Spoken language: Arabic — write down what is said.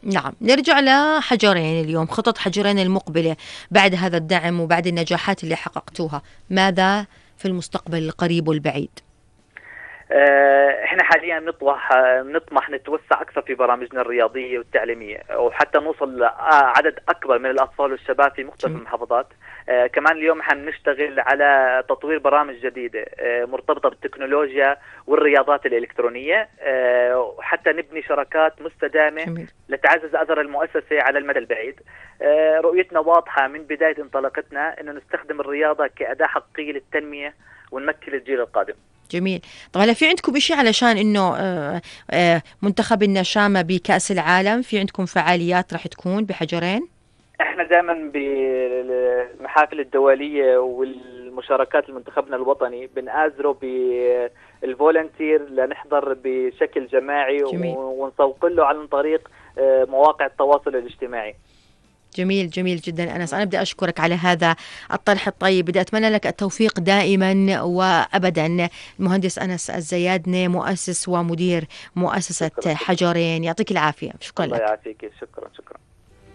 نعم، نرجع لحجرين اليوم، خطط حجرين المقبلة بعد هذا الدعم وبعد النجاحات اللي حققتوها، ماذا في المستقبل القريب والبعيد؟ احنا حاليا بنطمح نتوسع اكثر في برامجنا الرياضيه والتعليميه، وحتى نوصل لعدد اكبر من الاطفال والشباب في مختلف المحافظات. كمان اليوم حنشتغل على تطوير برامج جديده مرتبطه بالتكنولوجيا والرياضات الالكترونيه، وحتى نبني شراكات مستدامه لتعزز اثر المؤسسه على المدى البعيد. رؤيتنا واضحه من بدايه انطلاقتنا انه نستخدم الرياضه كاداه حقيقيه للتنميه ونمثل الجيل القادم. جميل. طبعا في عندكم إشي علشان إنه منتخب النشامة بكأس العالم، في عندكم فعاليات رح تكون بحجرين؟ احنا دائما بالمحافل الدولية والمشاركات لمنتخبنا الوطني بنآزره بالفولنتير لنحضر بشكل جماعي. جميل. ونسوق له عن طريق مواقع التواصل الاجتماعي. جميل جميل جدا أنس، أنا بدي أشكرك على هذا الطرح الطيب، بدي أتمنى لك التوفيق دائما وأبدا. المهندس أنس الزيادنة، مؤسس ومدير مؤسسة حجرين، يعطيك العافية. شكرا لك. الله يعافيك. شكرا.